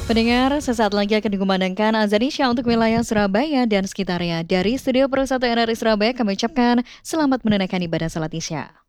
Pendengar, sesaat lagi akan dikumandangkan azan Isya untuk wilayah Surabaya dan sekitarnya. Dari Studio Pro 1 RRI Surabaya kami ucapkan selamat menunaikan ibadah salat Isya.